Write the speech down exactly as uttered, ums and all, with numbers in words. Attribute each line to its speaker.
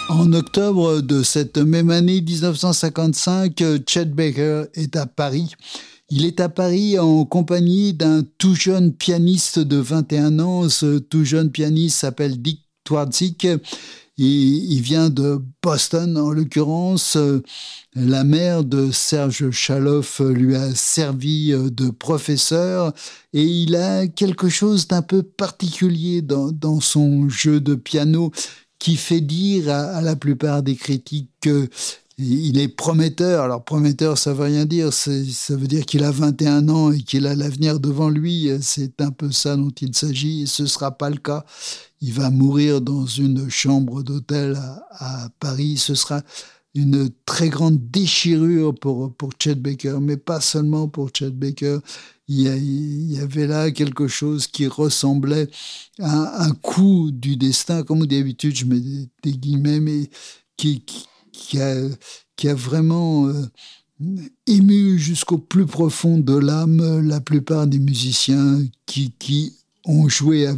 Speaker 1: En octobre de cette même année dix-neuf cent cinquante-cinq, Chet Baker est à Paris. Il est à Paris en compagnie d'un tout jeune pianiste de vingt et un ans. Ce tout jeune pianiste s'appelle Dick Twardzik. Il, il vient de Boston, en l'occurrence. La mère de Serge Chaloff lui a servi de professeur et il a quelque chose d'un peu particulier dans, dans son jeu de piano qui fait dire à, à la plupart des critiques qu'il est prometteur. Alors prometteur, ça veut rien dire, c'est, ça veut dire qu'il a vingt et un ans et qu'il a l'avenir devant lui. C'est un peu ça dont il s'agit et ce ne sera pas le cas. Il va mourir dans une chambre d'hôtel à, à Paris. Ce sera une très grande déchirure pour, pour Chet Baker, mais pas seulement pour Chet Baker. Il y, a, il y avait là quelque chose qui ressemblait à un coup du destin, comme d'habitude, je mets des, des guillemets, mais qui, qui, qui, a, qui a vraiment euh, ému jusqu'au plus profond de l'âme la plupart des musiciens qui, qui ont joué avec